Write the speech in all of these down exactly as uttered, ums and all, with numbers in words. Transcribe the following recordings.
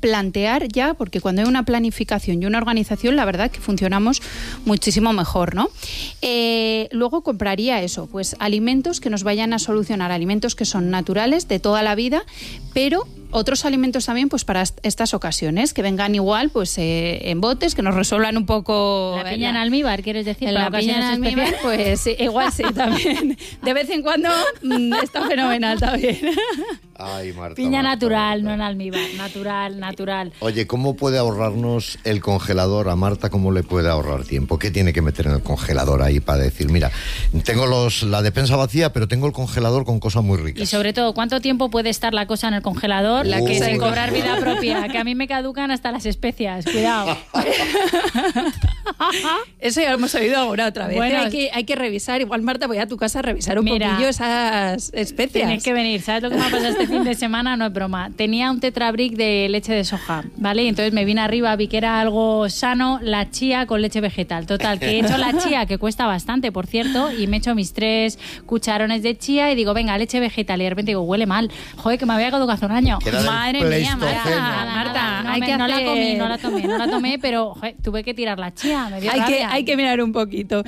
plantear ya, porque cuando hay una planificación y una organización, la verdad que funcionamos muchísimo mejor, ¿no? Eh, luego compraría eso, pues alimentos que nos vayan a solucionar, alimentos que son naturales de toda la vida, pero otros alimentos también pues para estas ocasiones, que vengan igual pues eh, en botes, que nos resuelvan un poco... La piña en almíbar, ¿quieres decir? En la piña en almíbar, pues sí, igual sí, también. De vez en cuando mmm, está fenomenal también. Ay, Marta, Piña Marta, natural, Marta. no en almíbar, natural, natural. Oye, ¿cómo puede ahorrarnos el congelador a Marta? ¿Cómo le puede ahorrar tiempo? ¿Qué tiene que meter en el congelador ahí para decir, mira, tengo los la despensa vacía, pero tengo el congelador con cosas muy ricas? Y sobre todo, ¿cuánto tiempo puede estar la cosa en el congelador? La que sin se cobrar vida propia, que a mí me caducan hasta las especias, cuidado. Eso ya lo hemos oído alguna otra vez. Bueno, hay, que, hay que revisar, igual Marta, voy a tu casa a revisar un mira, poquillo esas especias. Tienes que venir, ¿sabes lo que me ha pasado este fin de semana? No es broma. Tenía un tetrabric de leche de soja, ¿vale? Y entonces me vine arriba, vi que era algo sano, la chía con leche vegetal. Total, que he hecho la chía, que cuesta bastante, por cierto, y me he hecho mis tres cucharones de chía y digo, venga, leche vegetal. Y de repente digo, huele mal. Joder, que me había caducado hace un año. Madre mía, Marta, Nada, Marta, nada, no, hay me, que no hacer... la comí, no la tomé, no la tomé, pero joder, tuve que tirar la chía, me dio Hay que, rabia. hay que mirar un poquito.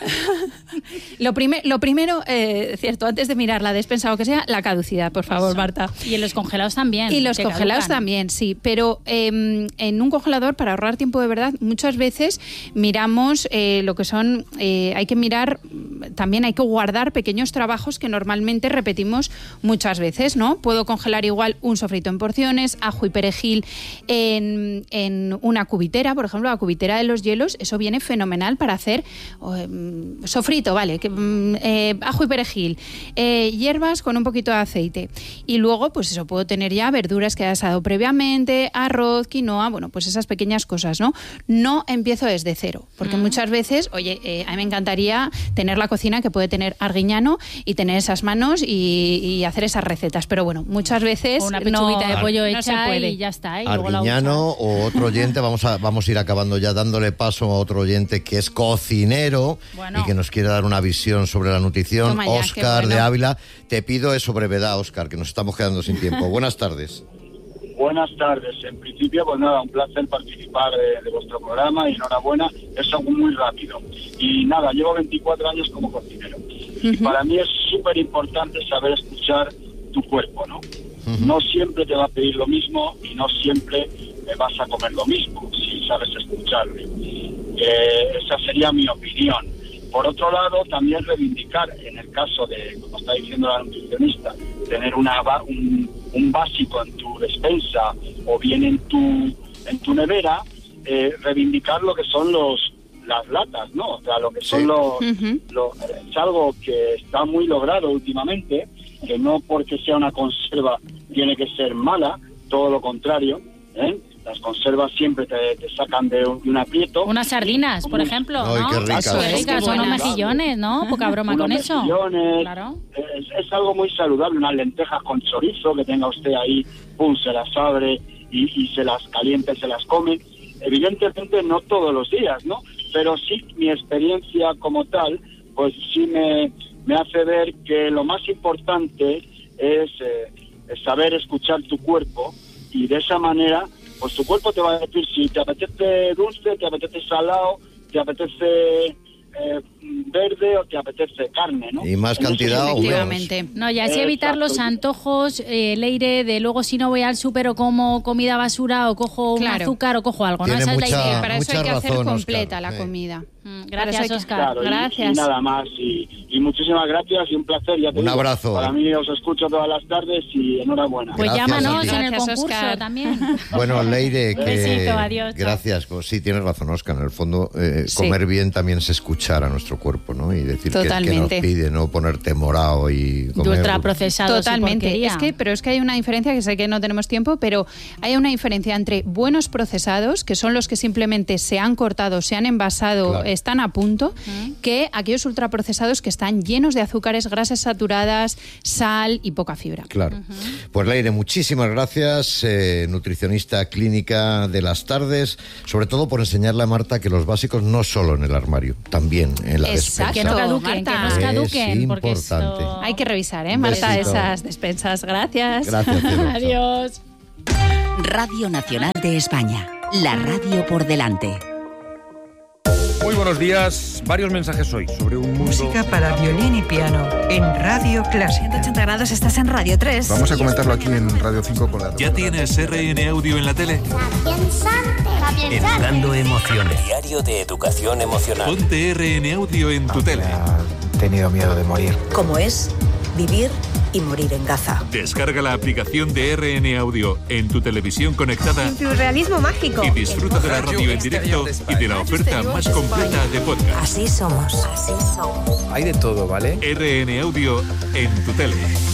lo, prime, lo primero, eh, cierto, antes de mirar la despensa o que sea, la caducidad, por favor, Eso. Marta. Y en los congelados también. Y los te congelados caducan. también, sí. Pero eh, en un congelador, para ahorrar tiempo de verdad, muchas veces miramos eh, lo que son... Eh, hay que mirar, también hay que guardar pequeños trabajos que normalmente repetimos muchas veces, ¿no? Puedo congelar igual un sofrito en porciones, ajo y perejil en, en una cubitera, por ejemplo, la cubitera de los hielos, eso viene fenomenal para hacer eh, sofrito, ¿vale? Que, eh, ajo y perejil, eh, hierbas con un poquito de aceite. Y luego, pues eso, puedo tener ya verduras que he asado previamente, arroz, quinoa, bueno, pues esas pequeñas cosas, ¿no? No empiezo desde cero, porque mm. muchas veces, oye, eh, a mí me encantaría tener la cocina que puede tener Arguiñano y tener esas manos y, y hacer esas recetas, pero bueno, muchas veces o una pechuguita no, de pollo no hecha se puede. Y ya está. Y Arguiñano o otro oyente, vamos a, vamos a ir acabando ya dándole paso a otro oyente que es cocinero bueno. y que nos quiere dar una visión sobre la nutrición. Ya, Óscar bueno. de Ávila, te pido eso brevedad, Óscar, que nos estamos quedando sin tiempo. Buenas tardes. Buenas tardes. En principio, pues nada, un placer participar de, de vuestro programa y enhorabuena. Es algo muy rápido. Y nada, llevo veinticuatro años como cocinero. Uh-huh. Y para mí es súper importante saber escuchar tu cuerpo, ¿no? Uh-huh. No siempre te va a pedir lo mismo y no siempre vas a comer lo mismo, si sabes escucharle. Eh, esa sería mi opinión. Por otro lado, también reivindicar, en el caso de, como está diciendo la nutricionista, tener una un, un básico en tu despensa o bien en tu en tu nevera, eh, reivindicar lo que son los las latas, ¿no? O sea, lo que son sí. los, uh-huh. los... Es algo que está muy logrado últimamente, que no porque sea una conserva tiene que ser mala, todo lo contrario, ¿eh? Las conservas siempre te, te sacan de un, de un aprieto. Unas sardinas, por ejemplo, Ay, ¿no? qué ricas. Qué ricas, son unos mejillones, ¿no? Poca broma unos con eso. Mejillones, claro. Es, es algo muy saludable, unas lentejas con chorizo que tenga usted ahí, pum, se las abre y, y se las calienta y se las come. Evidentemente no todos los días, ¿no? Pero sí mi experiencia como tal, pues sí me, me hace ver que lo más importante es, eh, es saber escuchar tu cuerpo y de esa manera pues tu cuerpo te va a decir si te apetece dulce, te apetece salado, te apetece eh, verde o te apetece carne, ¿no? Y más cantidad o menos. No, y así evitar los antojos, eh, Leire, de luego si no voy al súper o como comida basura o cojo claro. un azúcar o cojo algo, ¿no? Tiene Esa mucha, es la idea. Para eso hay que razón, hacer completa Óscar. la sí. comida. Mm, gracias, Óscar. Claro, gracias. Y, y nada más. Y, y muchísimas gracias y un placer. Ya te un digo, abrazo. Para mí os escucho todas las tardes y enhorabuena. Pues gracias llámanos en el Gracias, concurso Óscar. también. Bueno, Leire, que... Besito, adiós. Gracias. Pues sí, tienes razón, Óscar. En el fondo, eh, Sí. comer bien también es escuchar a nuestro cuerpo, ¿no? Y decir que, que nos Totalmente. pide, no ponerte morado y De comer... ultraprocesados. Totalmente. Es que, pero es que hay una diferencia, que sé que no tenemos tiempo, pero hay una diferencia entre buenos procesados, que son los que simplemente se han cortado, se han envasado, Claro. están a punto, ¿Mm? que aquellos ultraprocesados que están llenos de azúcares, grasas saturadas, sal y poca fibra. Claro. Uh-huh. Pues Leire, muchísimas gracias, eh, nutricionista clínica de las tardes, sobre todo por enseñarle a Marta que los básicos no solo en el armario, también en la Exacto. despensa. Que no caduquen, Marta. que nos caduquen. Es porque importante. esto... Hay que revisar, ¿eh, Marta, Besito. esas despensas. Gracias. Gracias, cielo. Adiós. Radio Nacional de España, la radio por delante. Muy buenos días. Varios mensajes hoy sobre un mundo... Música para violín y piano en Radio Clásica. ciento ochenta grados, estás en Radio tres. Vamos a comentarlo aquí en Radio cinco con la... ¿Ya tienes R N Audio en la tele? Educando emociones. Diario de educación emocional. Ponte R N Audio en tu tele. He tenido miedo de morir. ¿Cómo es vivir y morir en Gaza? Descarga la aplicación de R N Audio en tu televisión conectada. Surrealismo mágico. Y disfruta de la radio en directo y de la oferta más completa de podcast. Así somos. Así somos. Hay de todo, ¿vale? R N Audio en tu tele.